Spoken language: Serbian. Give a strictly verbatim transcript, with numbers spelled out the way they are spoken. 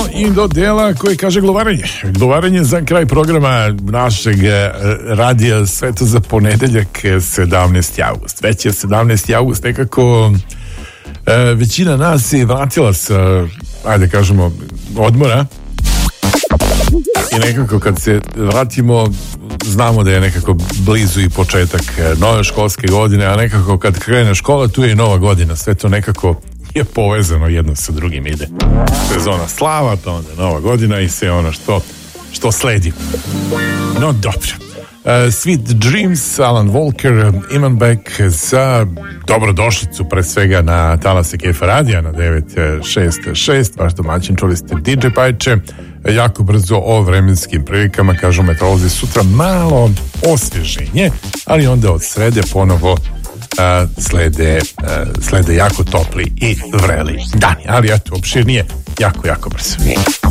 i do dela koji kaže glovarenje. Glovarenje za kraj programa našeg radija Sveto za ponedeljak sedamnaesti avgust. Već je sedamnaesti avgust, nekako e, većina nas je vratila sa, ajde kažemo, odmora i nekako kad se vratimo znamo da je nekako blizu i početak nove školske godine, a nekako kad krene škola tu je i nova godina, sve to nekako je povezano jedno sa drugim, ide sezona slava, to onda nova godina i sve ono što, što sledi. No dobro, uh, Sweet Dreams, Alan Walker, Imanbek za dobrodošlicu pre svega na talase Kefa radija na devet šest šest, vaš domaćin, čuli ste D J Pajče. Jako brzo o vremenskim prilikama, kažu meteorolozi, sutra malo osvježenje, ali onda od srede ponovo uh, slede, uh, slede jako topli i vreli dani, ali eto, opširnije, jako, jako brzo.